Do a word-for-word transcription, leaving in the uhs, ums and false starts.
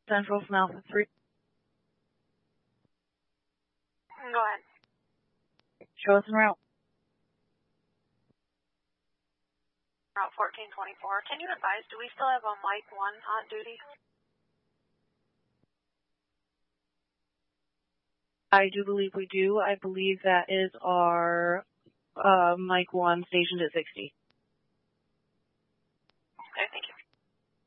Central from Alpha three. Go ahead. Show us en route. Route fourteen twenty-four. Can you advise, do we still have a Mike one on duty? I do believe we do. I believe that is our uh, Mike one stationed at sixty. Okay, thank you.